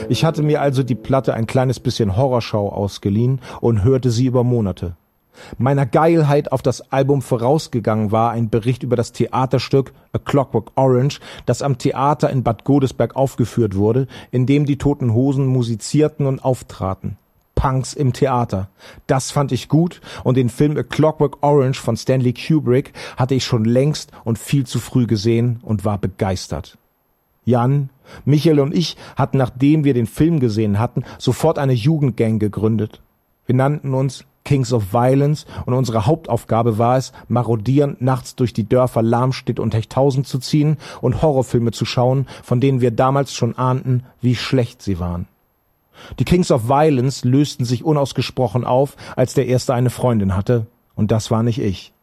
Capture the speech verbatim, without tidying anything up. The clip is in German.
Ich hatte mir also die Platte ein kleines bisschen Horrorschau ausgeliehen und hörte sie über Monate. Meiner Geilheit auf das Album vorausgegangen war ein Bericht über das Theaterstück A Clockwork Orange, das am Theater in Bad Godesberg aufgeführt wurde, in dem die Toten Hosen musizierten und auftraten. Punks im Theater. Das fand ich gut und den Film A Clockwork Orange von Stanley Kubrick hatte ich schon längst und viel zu früh gesehen und war begeistert. Jan, Michael und ich hatten, nachdem wir den Film gesehen hatten, sofort eine Jugendgang gegründet. Wir nannten uns Kings of Violence und unsere Hauptaufgabe war es, marodierend nachts durch die Dörfer Lamstedt und Hechthausen zu ziehen und Horrorfilme zu schauen, von denen wir damals schon ahnten, wie schlecht sie waren. Die Kings of Violence lösten sich unausgesprochen auf, als der Erste eine Freundin hatte, und das war nicht ich.